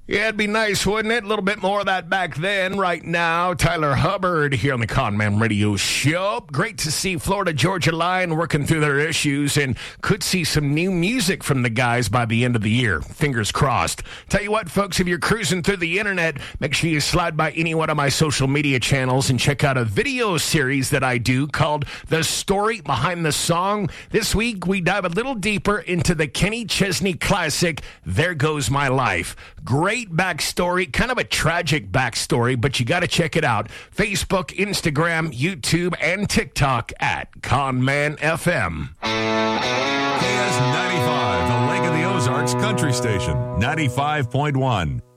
Yeah, it'd be nice, wouldn't it? A little bit more of that back then. Right now, Tyler Hubbard here on the Conman Radio Show. Great to see Florida Georgia Line working through their issues, and could see some new music from the guys by the end of the year. Fingers crossed. Tell you what, folks, if you're cruising through the internet, make sure you slide by any one of my social media channels and check out a video series that I do called The Story Behind the Song. This week, we dive a little deeper into the Kenny Chesney classic, There Goes My Life. Great backstory, kind of a tragic backstory, but you got to check it out. Facebook, Instagram, YouTube, and TikTok at Conman FM. KS95, the Lake of the Ozarks Country Station, 95.1.